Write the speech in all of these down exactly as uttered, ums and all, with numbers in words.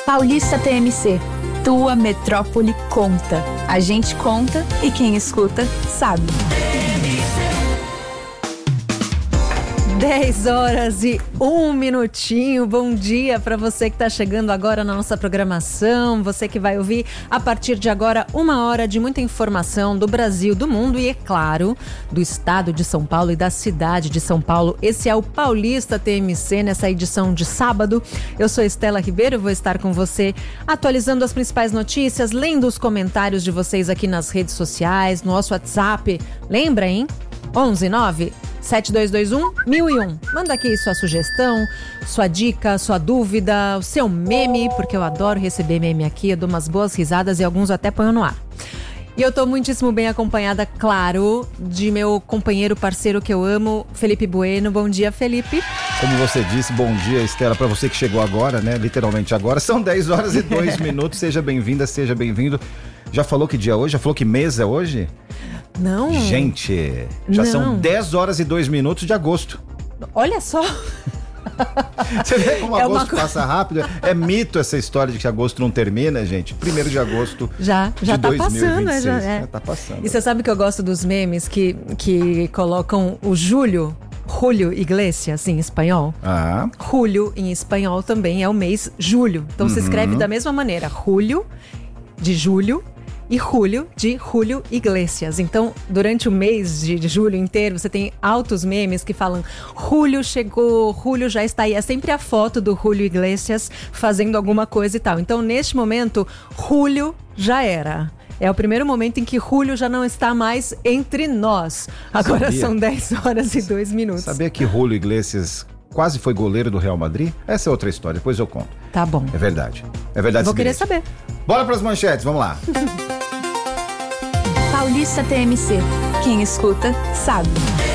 Paulista T M C, tua metrópole conta. A gente conta e quem escuta sabe. dez horas e um minutinho. Bom dia para você que está chegando agora na nossa programação. Você que vai ouvir a partir de agora uma hora de muita informação do Brasil, do mundo e, é claro, do estado de São Paulo e da cidade de São Paulo. Esse é o Paulista T M C nessa edição de sábado. Eu sou Estela Ribeiro, vou estar com você atualizando as principais notícias, lendo os comentários de vocês aqui nas redes sociais, no nosso WhatsApp. Lembra, hein? onze nove sete dois dois um mil e um. Manda aqui sua sugestão, sua dica, sua dúvida, o seu meme, porque eu adoro receber meme aqui, eu dou umas boas risadas e alguns até ponho no ar. E eu tô muitíssimo bem acompanhada, claro, de meu companheiro, parceiro que eu amo, Felipe Bueno. Bom dia, Felipe. Como você disse, bom dia, Estela, para você que chegou agora, né? Literalmente agora. São dez horas e dois minutos. Seja bem-vinda, seja bem-vindo. Já falou que dia é hoje? Já falou que mês é hoje? Não. Gente, já Não. são dez horas e dois minutos de agosto. Olha só. Você vê como É agosto uma... passa rápido? É mito essa história de que agosto não termina, gente. Primeiro de agosto já, já de tá dois mil e vinte e seis. passando, já, é. Já tá passando. E você sabe que eu gosto dos memes que, que colocam o Júlio, Julio Iglesias em espanhol? Ah. Julio em espanhol também é o mês julho. Então uhum. se escreve da mesma maneira. Julio de julho e Julio de Julio Iglesias. Então, durante o mês de, de julho inteiro, você tem altos memes que falam Julio chegou, Julio já está aí. É sempre a foto do Julio Iglesias fazendo alguma coisa e tal. Então, neste momento, Julio já era. É o primeiro momento em que Julio já não está mais entre nós. Agora Sabia. São dez horas e dois minutos. Sabia que Julio Iglesias quase foi goleiro do Real Madrid? Essa é outra história, depois eu conto. Tá bom. É verdade. É verdade. Vou querer saber. Bora para as manchetes, vamos lá. Paulista T M C, quem escuta sabe.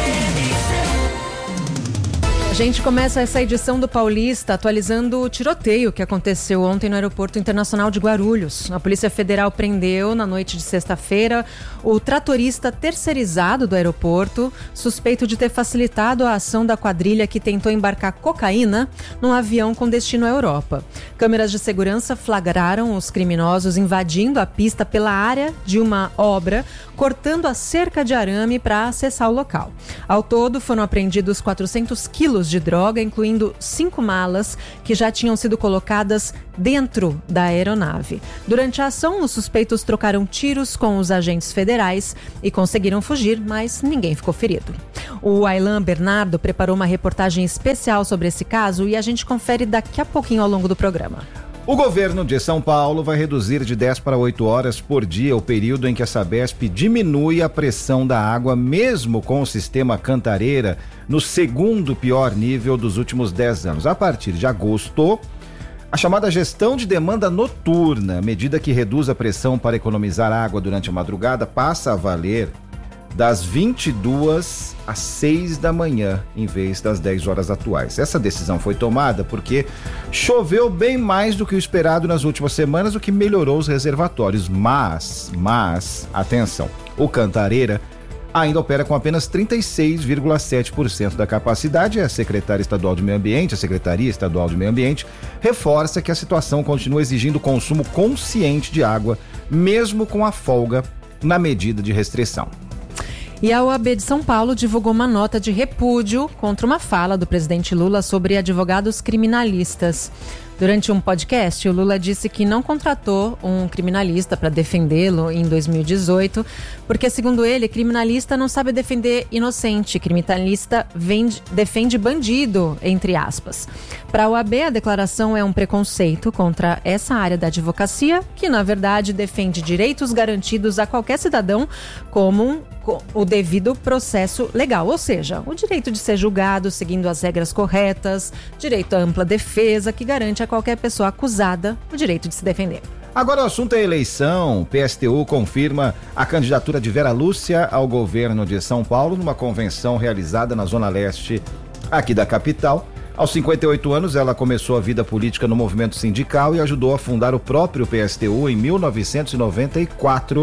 A gente começa essa edição do Paulista atualizando o tiroteio que aconteceu ontem no Aeroporto Internacional de Guarulhos. A Polícia Federal prendeu, na noite de sexta-feira, o tratorista terceirizado do aeroporto, suspeito de ter facilitado a ação da quadrilha que tentou embarcar cocaína num avião com destino à Europa. Câmeras de segurança flagraram os criminosos invadindo a pista pela área de uma obra, cortando a cerca de arame para acessar o local. Ao todo, foram apreendidos quatrocentos quilos de droga, incluindo cinco malas que já tinham sido colocadas dentro da aeronave. Durante a ação, os suspeitos trocaram tiros com os agentes federais e conseguiram fugir, mas ninguém ficou ferido. O Aylan Bernardo preparou uma reportagem especial sobre esse caso e a gente confere daqui a pouquinho ao longo do programa. O governo de São Paulo vai reduzir de dez para oito horas por dia o período em que a Sabesp diminui a pressão da água, mesmo com o sistema Cantareira no segundo pior nível dos últimos dez anos. A partir de agosto, a chamada gestão de demanda noturna, medida que reduz a pressão para economizar água durante a madrugada, passa a valer das vinte e duas às seis da manhã, em vez das dez horas atuais. Essa decisão foi tomada porque choveu bem mais do que o esperado nas últimas semanas, o que melhorou os reservatórios. Mas, mas, atenção, o Cantareira ainda opera com apenas trinta e seis vírgula sete por cento da capacidade. A secretária estadual de Meio Ambiente, a Secretaria Estadual de Meio Ambiente, reforça que a situação continua exigindo consumo consciente de água, mesmo com a folga na medida de restrição. E a O A B de São Paulo divulgou uma nota de repúdio contra uma fala do presidente Lula sobre advogados criminalistas. Durante um podcast, o Lula disse que não contratou um criminalista para defendê-lo em dois mil e dezoito, porque, segundo ele, criminalista não sabe defender inocente, criminalista vende, defende bandido, entre aspas. Para a O A B, a declaração é um preconceito contra essa área da advocacia, que, na verdade, defende direitos garantidos a qualquer cidadão, como o devido processo legal, ou seja, o direito de ser julgado seguindo as regras corretas, direito à ampla defesa, que garante a qualquer pessoa acusada o direito de se defender. Agora o assunto é eleição. O P S T U confirma a candidatura de Vera Lúcia ao governo de São Paulo numa convenção realizada na Zona Leste aqui da capital. Aos cinquenta e oito anos, ela começou a vida política no movimento sindical e ajudou a fundar o próprio P S T U em mil novecentos e noventa e quatro.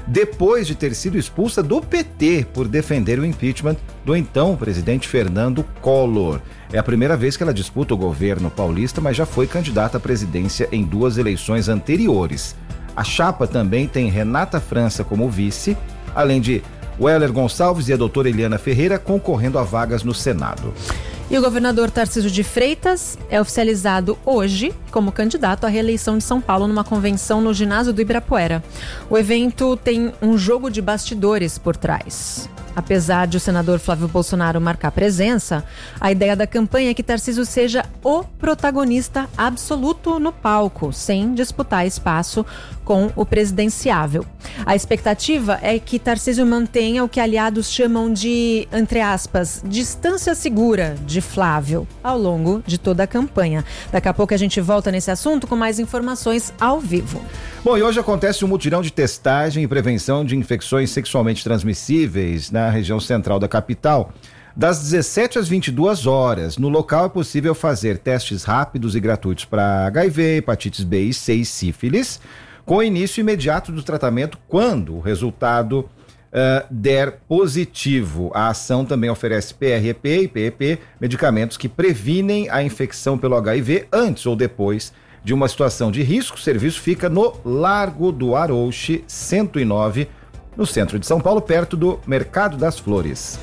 depois de ter sido expulsa do P T por defender o impeachment do então presidente Fernando Collor. É a primeira vez que ela disputa o governo paulista, mas já foi candidata à presidência em duas eleições anteriores. A chapa também tem Renata França como vice, além de Weller Gonçalves e a doutora Eliana Ferreira concorrendo a vagas no Senado. E o governador Tarcísio de Freitas é oficializado hoje como candidato à reeleição de São Paulo numa convenção no ginásio do Ibirapuera. O evento tem um jogo de bastidores por trás. Apesar de o senador Flávio Bolsonaro marcar presença, a ideia da campanha é que Tarcísio seja o protagonista absoluto no palco, sem disputar espaço com o presidenciável. A expectativa é que Tarcísio mantenha o que aliados chamam de, entre aspas, distância segura de Flávio ao longo de toda a campanha. Daqui a pouco a gente volta nesse assunto com mais informações ao vivo. Bom, e hoje acontece um mutirão de testagem e prevenção de infecções sexualmente transmissíveis na região central da capital. Das dezessete às vinte e duas horas, no local é possível fazer testes rápidos e gratuitos para H I V, hepatites B e C e sífilis, com início imediato do tratamento quando o resultado uh, der positivo. A ação também oferece P R E P e P E P, medicamentos que previnem a infecção pelo H I V antes ou depois de uma situação de risco. O serviço fica no Largo do Arouche, cento e nove, no centro de São Paulo, perto do Mercado das Flores.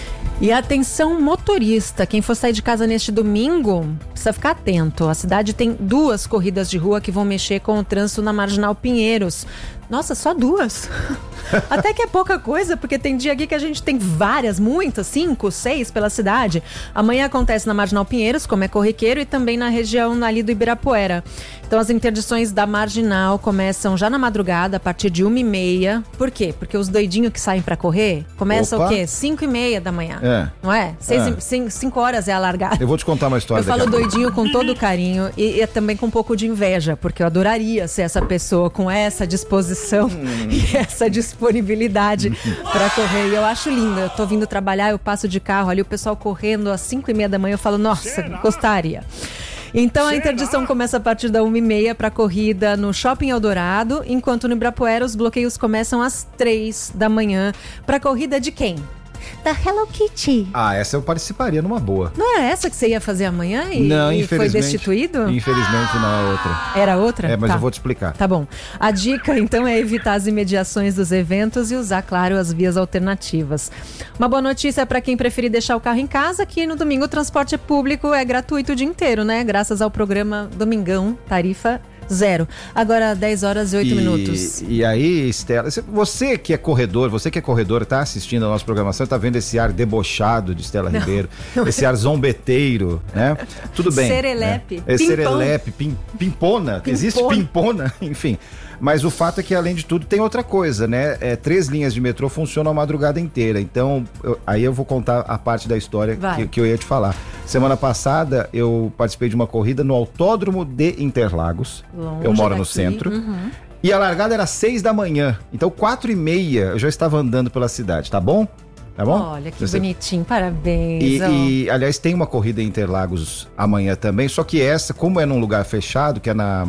E atenção motorista, quem for sair de casa neste domingo, precisa ficar atento. A cidade tem duas corridas de rua que vão mexer com o trânsito na Marginal Pinheiros. Nossa, só duas? Até que é pouca coisa, porque tem dia aqui que a gente tem várias, muitas, cinco, seis pela cidade. Amanhã acontece na Marginal Pinheiros, como é corriqueiro, e também na região ali do Ibirapuera. Então as interdições da Marginal começam já na madrugada, a partir de uma e meia. Por quê? Porque os doidinhos que saem pra correr começam o quê? Cinco e meia da manhã. É. Não é? Seis, é. Cinco, cinco horas é a largada. Eu vou te contar uma história. Eu falo doidinho com todo carinho e, e também com um pouco de inveja, porque eu adoraria ser essa pessoa com essa disposição hum. e essa disponibilidade para correr. E eu acho lindo. Eu tô vindo trabalhar, eu passo de carro ali, o pessoal correndo às cinco e meia da manhã, eu falo, nossa, Será? gostaria. Então a interdição começa a partir da uma e meia para a corrida no Shopping Eldorado, enquanto no Ibirapuera os bloqueios começam às três da manhã para a corrida de quem? Da Hello Kitty. Ah, essa eu participaria numa boa. Não era essa que você ia fazer amanhã e, não, e foi destituído? Infelizmente não é outra. Era outra? É, mas tá. eu vou te explicar. Tá bom. A dica, então, é evitar as imediações dos eventos e usar, claro, as vias alternativas. Uma boa notícia para quem preferir deixar o carro em casa, que no domingo o transporte público é gratuito o dia inteiro, né? Graças ao programa Domingão, tarifa zero. Agora dez horas e oito minutos. E aí, Estela, você que é corredor, você que é corredor, tá assistindo a nossa programação, tá vendo esse ar debochado de Estela não, Ribeiro, não esse é. ar zombeteiro, né? Tudo bem. Serelepe. Né? É serelepe, pim, pimpona, pimpona, existe pimpona, enfim. Mas o fato é que, além de tudo, tem outra coisa, né? É, três linhas de metrô funcionam a madrugada inteira. Então, eu, aí eu vou contar a parte da história que, que eu ia te falar. Semana passada, eu participei de uma corrida no Autódromo de Interlagos. Longe eu moro daqui. no centro. Uhum. E a largada era seis da manhã. Então, quatro e meia, eu já estava andando pela cidade, tá bom? Tá bom? Olha, que Você... bonitinho, parabéns. E, e, aliás, tem uma corrida em Interlagos amanhã também, só que essa, como é num lugar fechado, que é na...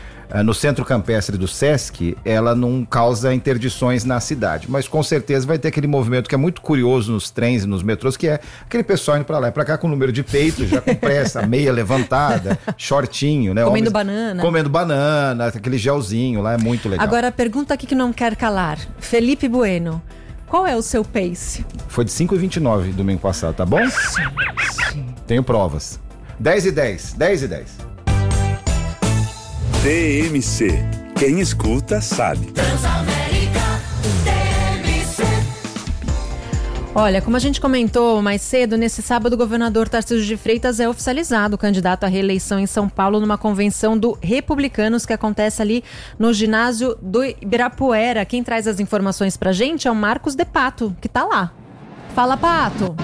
no Centro Campestre do Sesc, ela não causa interdições na cidade, mas com certeza vai ter aquele movimento que é muito curioso nos trens e nos metrôs, que é aquele pessoal indo pra lá e pra cá com o número de peito, já com pressa, meia levantada, shortinho, né? Comendo Homens, banana. Comendo banana, aquele gelzinho lá, é muito legal. Agora a pergunta aqui que não quer calar, Felipe Bueno, qual é o seu pace? Foi de cinco e vinte e nove domingo passado, tá bom? Tenho provas. dez e dez, dez e dez. T M C. Quem escuta sabe. Transamérica T M C. Olha, como a gente comentou mais cedo, nesse sábado o governador Tarcísio de Freitas é oficializado candidato à reeleição em São Paulo numa convenção do Republicanos que acontece ali no ginásio do Ibirapuera. Quem traz as informações pra gente é o Marcos de Pato, que tá lá. Fala, Pato.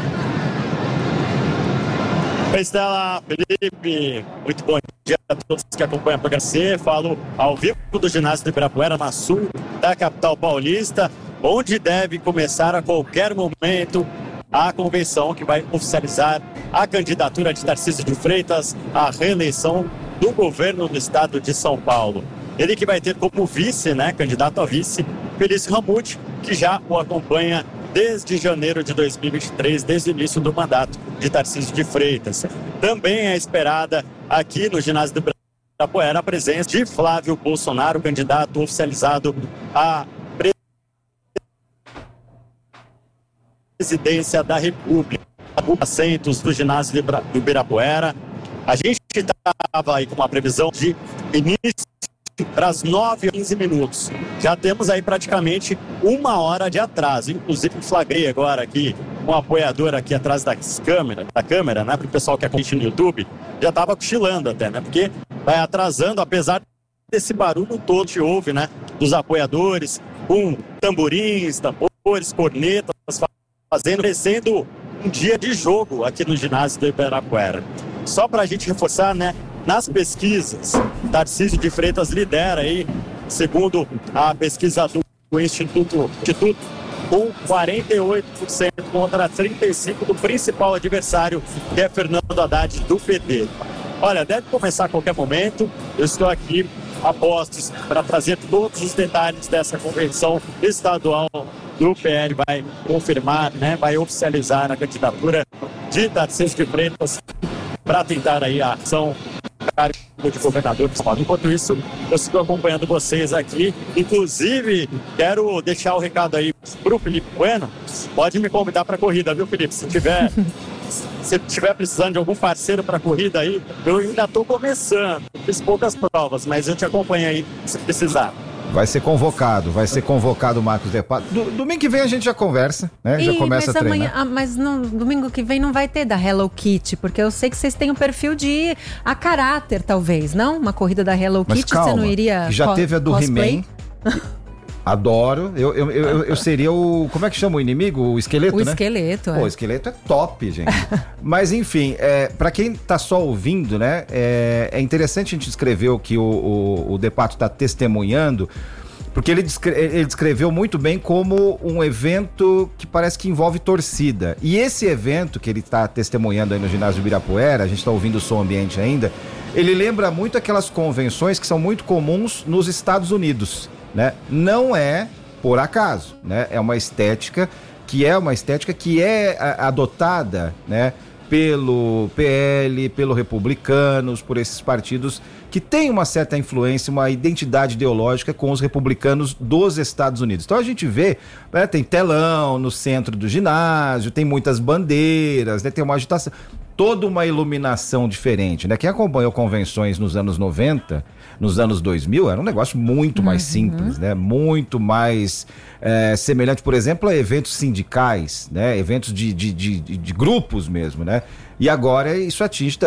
Oi, Estela, Felipe, muito bom dia a todos que acompanham a programa C. Falo ao vivo do ginásio do Ibirapuera, na sul da capital paulista, onde deve começar a qualquer momento a convenção que vai oficializar a candidatura de Tarcísio de Freitas à reeleição do governo do estado de São Paulo. Ele que vai ter como vice, né, candidato a vice, Felício Ramute, que já o acompanha desde janeiro de dois mil e vinte e três, desde o início do mandato de Tarcísio de Freitas. Também é esperada aqui no ginásio do Ibirapuera a presença de Flávio Bolsonaro, candidato oficializado à presidência da República. Assentos do ginásio do Ibirapuera. A gente estava aí com uma previsão de início para as nove e quinze minutos. Já temos aí praticamente uma hora de atraso. Inclusive, flagrei agora aqui um apoiador aqui atrás da câmera, da câmera, né? Para o pessoal que acompanha no YouTube, já estava cochilando até, né? Porque vai atrasando, apesar desse barulho todo que houve, né? Dos apoiadores, com tamborins, tambores, cornetas, fazendo, parecendo um dia de jogo aqui no ginásio do Ibirapuera. Só para a gente reforçar, né? Nas pesquisas, Tarcísio de Freitas lidera aí, segundo a pesquisa do Instituto, Instituto com quarenta e oito por cento contra trinta e cinco por cento do principal adversário, que é Fernando Haddad, do P T. Olha, deve começar a qualquer momento. Eu estou aqui a postos para trazer todos os detalhes dessa convenção estadual do P L. Vai confirmar, né, vai oficializar a candidatura de Tarcísio de Freitas para tentar aí a ação de governador. Enquanto isso, eu estou acompanhando vocês aqui. Inclusive, quero deixar o recado aí para o Felipe Bueno. Pode me convidar para a corrida, viu, Felipe? Se tiver, se tiver precisando de algum parceiro para a corrida aí, eu ainda estou começando. Fiz poucas provas, mas eu te acompanho aí se precisar. Vai ser convocado, vai ser convocado o Marcos Depato. Do, domingo que vem a gente já conversa, né? E, já começa mas a treinar. Amanhã, mas no domingo que vem não vai ter da Hello Kitty, porque eu sei que vocês têm um perfil de a caráter, talvez, não? Uma corrida da Hello mas Kitty, calma, você não iria já co- teve a do cosplay? He-Man. Adoro. Eu, eu, eu, eu seria o... Como é que chama o inimigo? O esqueleto, O né? esqueleto, é. Pô, o esqueleto é top, gente. Mas, enfim, é, para quem tá só ouvindo, né? É, é interessante a gente escrever o que o, o, o Depato tá testemunhando, porque ele, descre- ele descreveu muito bem como um evento que parece que envolve torcida. E esse evento que ele está testemunhando aí no ginásio do Ibirapuera, a gente está ouvindo o som ambiente ainda, ele lembra muito aquelas convenções que são muito comuns nos Estados Unidos, né? Não é por acaso, né? É uma estética que é uma estética que é a, adotada, né? Pelo P L, pelo Republicanos, por esses partidos que têm uma certa influência, uma identidade ideológica com os republicanos dos Estados Unidos. Então a gente vê, né, tem telão no centro do ginásio, tem muitas bandeiras, né, tem uma agitação, toda uma iluminação diferente, né? Quem acompanhou convenções nos anos noventa, nos anos dois mil, era um negócio muito mais uhum. simples, né? Muito mais é, semelhante, por exemplo, a eventos sindicais, né? Eventos de, de, de, de grupos mesmo, né? E agora isso atinge